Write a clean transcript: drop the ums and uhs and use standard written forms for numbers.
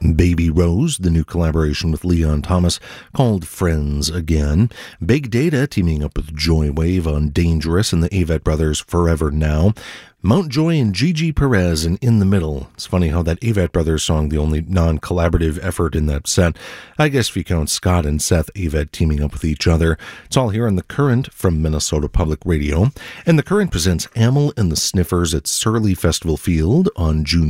Baby Rose, the new collaboration with Leon Thomas, called Friends Again. Big Data teaming up with Joywave on Dangerous, and the Avett Brothers Forever Now. Mountjoy and Gigi Perez and In the Middle. It's funny how that Avett Brothers song, the only non-collaborative effort in that set. I guess if you count Scott and Seth Avett teaming up with each other. It's all here on The Current from Minnesota Public Radio. And The Current presents Amyl and the Sniffers at Surly Festival Field on June